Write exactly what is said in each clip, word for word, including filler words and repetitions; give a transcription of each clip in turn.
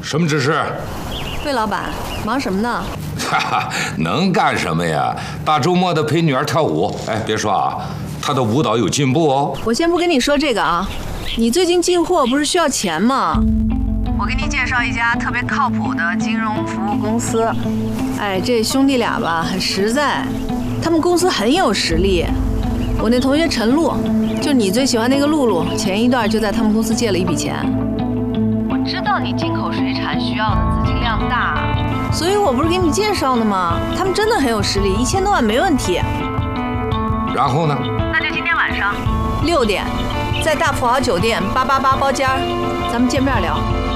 什么指示？ 魏老板，忙什么呢？ 哈哈，能干什么呀？大周末的陪女儿跳舞。哎，别说啊，她的舞蹈有进步哦。 我先不跟你说这个啊，你最近进货不是需要钱吗？我给你介绍一家特别靠谱的金融服务公司。哎，这兄弟俩吧很实在，他们公司很有实力。我那同学陈露，就你最喜欢那个露露，前一段就在他们公司借了一笔钱。我知道你进口水产需要的资金量大，所以我不是给你介绍的吗？他们真的很有实力，一千多万没问题。 然后呢？ 那就今天晚上六点，在大富豪酒店八八八包间儿，咱们见面聊。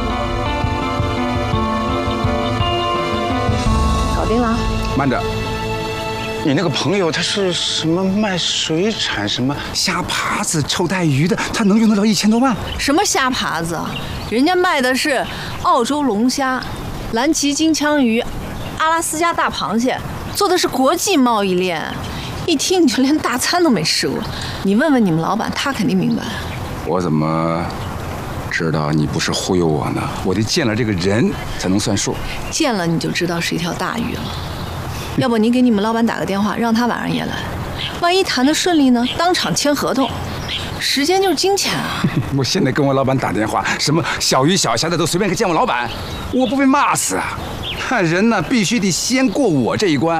搞定了。 慢着，你那个朋友他是什么卖水产、什么虾爬子、臭带鱼的，他能用得到一千多万？ 什么虾爬子？人家卖的是澳洲龙虾、蓝鳍金枪鱼、阿拉斯加大螃蟹，做的是国际贸易链。一听你就连大餐都没吃过，你问问你们老板，他肯定明白。 我怎么知道你不是忽悠我呢？我得见了这个人才能算数。 见了你就知道是一条大鱼了。要不你给你们老板打个电话，让他晚上也来，万一谈得顺利呢，当场签合同。时间就是金钱啊！ 我现在跟我老板打电话，什么小鱼小虾的都随便见我老板，我不被骂死啊！看人呢，必须得先过我这一关。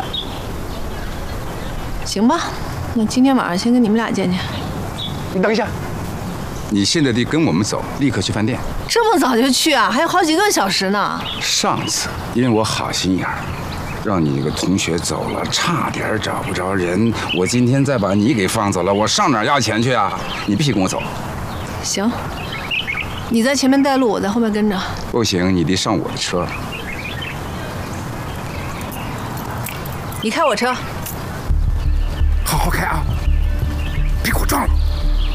行吧，那今天晚上先跟你们俩见见。 你等一下，你现在得跟我们走，立刻去饭店。 这么早就去啊？还有好几个小时呢。 上次因为我好心眼儿，让你一个同学走了，差点找不着人。我今天再把你给放走了，我上哪儿要钱去啊？你必须跟我走。 行，你在前面带路，我在后面跟着。 不行，你得上我的车。 你开我车。 好好开啊！